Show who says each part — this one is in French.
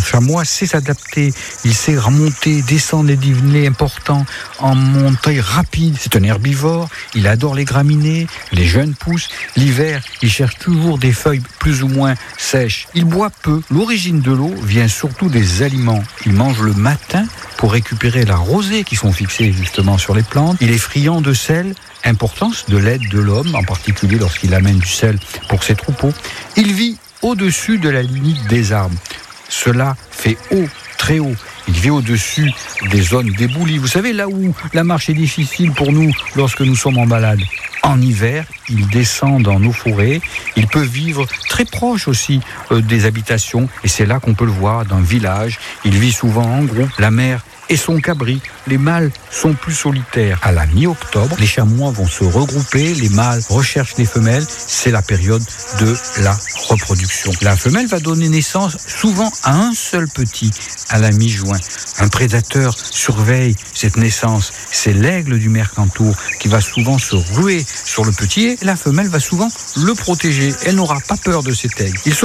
Speaker 1: chamois sait s'adapter, il sait remonter, descendre des dénivelés importants en montée rapide. C'est un herbivore, il adore les graminées, les jeunes pousses. L'hiver, il cherche toujours des feuilles plus ou moins sèches. Il boit peu. L'origine de l'eau vient surtout des aliments. Il mange le matin pour récupérer la rosée qui sont fixées justement sur les plantes. Il est friand de sel, importance de l'aide de l'homme, en particulier lorsqu'il amène du sel pour ses troupeaux. Il vit au-dessus de la limite des arbres. Cela fait haut, très haut. Il vit au-dessus des zones d'éboulis. Vous savez, là où la marche est difficile pour nous lorsque nous sommes en balade. En hiver, il descend dans nos forêts. Il peut vivre très proche aussi des habitations. Et c'est là qu'on peut le voir, dans le village. Il vit souvent en groupe. La mère et son cabri. Les mâles sont plus solitaires. À la mi-octobre, les chamois vont se regrouper, les mâles recherchent les femelles, c'est la période de la reproduction. La femelle va donner naissance souvent à un seul petit à la mi-juin. Un prédateur surveille cette naissance, c'est l'aigle du Mercantour qui va souvent se ruer sur le petit et la femelle va souvent le protéger. Elle n'aura pas peur de cet aigle. Il se